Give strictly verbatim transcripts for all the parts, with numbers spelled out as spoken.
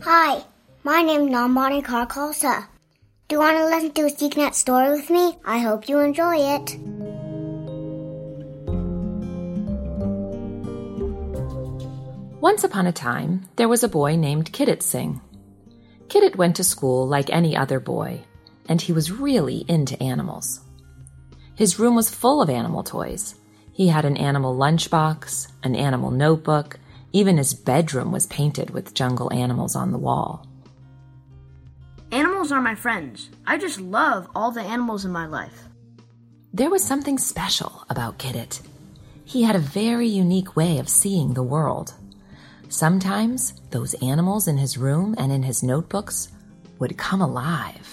Hi, my name's Nambani Karkalsa. Do you want to listen to a Seeknet story with me? I hope you enjoy it. Once upon a time, there was a boy named Kidit Singh. Kidit went to school like any other boy, and he was really into animals. His room was full of animal toys. He had an animal lunchbox, an animal notebook, even his bedroom was painted with jungle animals on the wall. Animals are my friends. I just love all the animals in my life. There was something special about Kidit. He had a very unique way of seeing the world. Sometimes those animals in his room and in his notebooks would come alive.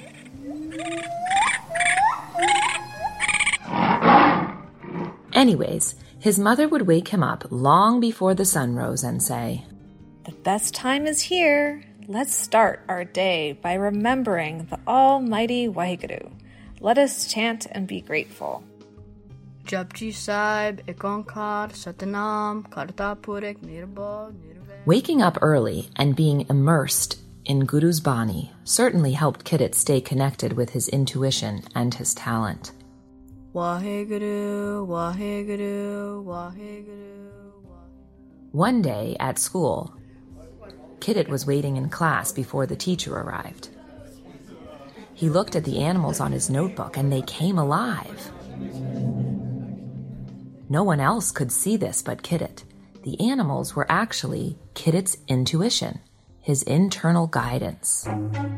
Anyways, his mother would wake him up long before the sun rose and say, "The best time is here. Let's start our day by remembering the Almighty Waheguru. Let us chant and be grateful." Japji Sahib, Ek Onkar, Satnam, Karta Purik, Nirbhav, Nirvair. Waking up early and being immersed in Guru's Bani certainly helped Kidit stay connected with his intuition and his talent. Waheguru, Waheguru, Waheguru. One day at school, Kidit was waiting in class before the teacher arrived. He looked at the animals on his notebook and they came alive. No one else could see this but Kidit. The animals were actually Kidit's intuition, his internal guidance.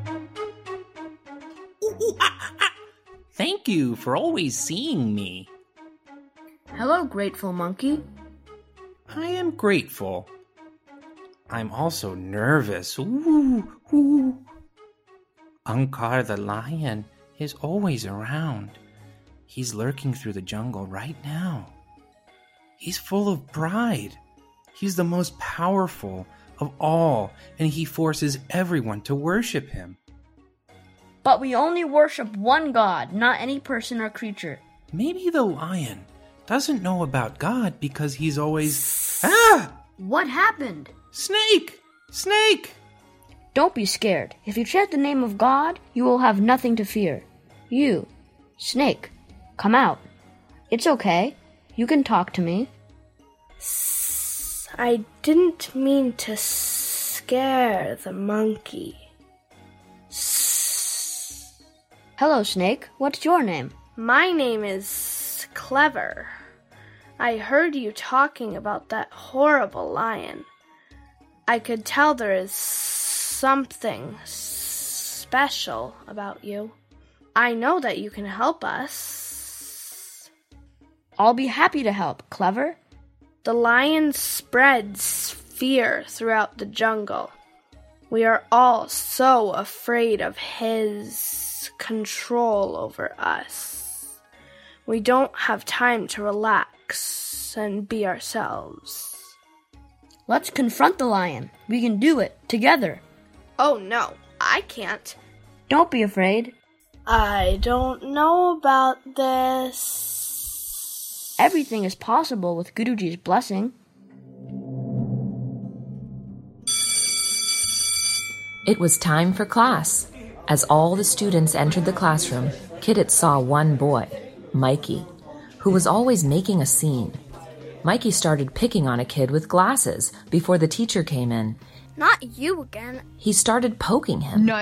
Thank you for always seeing me. Hello, grateful monkey. I am grateful. I'm also nervous. Ooh, ooh. Ankar the lion is always around. He's lurking through the jungle right now. He's full of pride. He's the most powerful of all, and he forces everyone to worship him. But we only worship one God, not any person or creature. Maybe the lion doesn't know about God because he's always... Ah! What happened? Snake! Snake! Don't be scared. If you chant the name of God, you will have nothing to fear. You, Snake, come out. It's okay. You can talk to me. I didn't mean to scare the monkey. Hello, Snake. What's your name? My name is Clever. I heard you talking about that horrible lion. I could tell there is something special about you. I know that you can help us. I'll be happy to help, Clever. The lion spreads fear throughout the jungle. We are all so afraid of his control over us. We don't have time to relax and be ourselves. Let's confront the lion. We can do it together. Oh no, I can't. Don't be afraid. I don't know about this. Everything is possible with Guruji's blessing. It was time for class. As all the students entered the classroom, Kidit saw one boy, Mikey, who was always making a scene. Mikey started picking on a kid with glasses before the teacher came in. Not you again. He started poking him. No.